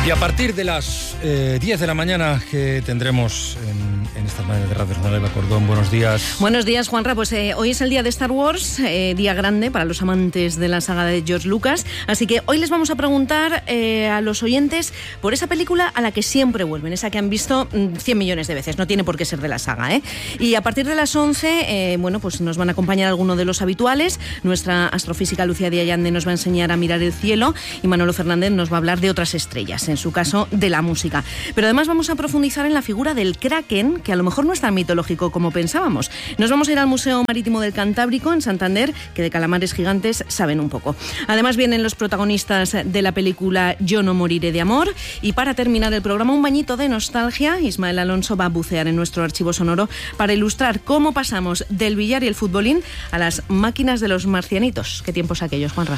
Y a partir de las 10 de la mañana que tendremos en estas mañanas de Radio Nacional, Eva Cordón, buenos días. Buenos días, Juanra. Pues hoy es el día de Star Wars, día grande para los amantes de la saga de George Lucas. Así que hoy les vamos a preguntar a los oyentes por esa película a la que siempre vuelven, esa que han visto 100 millones de veces. No tiene por qué ser de la saga, ¿eh? Y a partir de las 11, pues nos van a acompañar algunos de los habituales. Nuestra astrofísica Lucía Díaz Allande nos va a enseñar a mirar el cielo y Manolo Fernández nos va a hablar de otras estrellas, en su caso de la música. Pero además vamos a profundizar en la figura del Kraken, que a lo mejor no es tan mitológico como pensábamos. Nos vamos a ir al Museo Marítimo del Cantábrico, en Santander, que de calamares gigantes saben un poco. Además vienen los protagonistas de la película Yo no moriré de amor. Y para terminar el programa, un bañito de nostalgia. Ismael Alonso va a bucear en nuestro archivo sonoro para ilustrar cómo pasamos del billar y el futbolín a las máquinas de los marcianitos. ¿Qué tiempos aquellos, Juanra?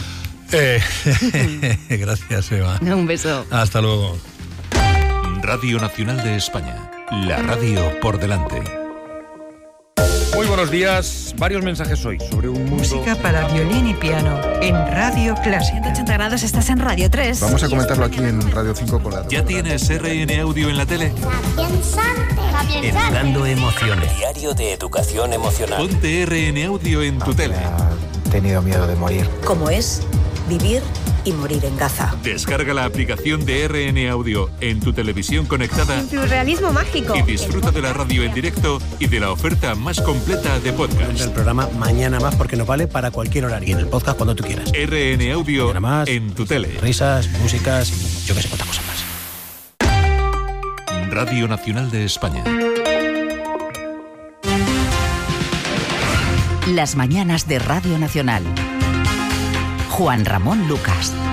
Gracias, Eva. Un beso. Hasta luego. Radio Nacional de España. La radio por delante. Muy buenos días. Varios mensajes hoy sobre un mundo... Música para violín y piano en Radio Clásica. 180 grados, estás en Radio 3. Vamos a comentarlo aquí en Radio 5 con la... ¿Ya tienes RN Audio en la tele? Educando emociones. Diario de educación emocional. Ponte RN Audio en tu tele. He tenido miedo de morir. ¿Cómo es vivir y morir en Gaza? Descarga la aplicación de RN Audio en tu televisión conectada. Surrealismo mágico. Y disfruta de la radio en directo y de la oferta más completa de podcast. El programa Mañana Más porque nos vale para cualquier horario. Y en el podcast cuando tú quieras. RN Audio Mañana Más, en tu tele. Risas, músicas y yo que sé cuántas cosas más. Radio Nacional de España. Las mañanas de Radio Nacional. Juan Ramón Lucas.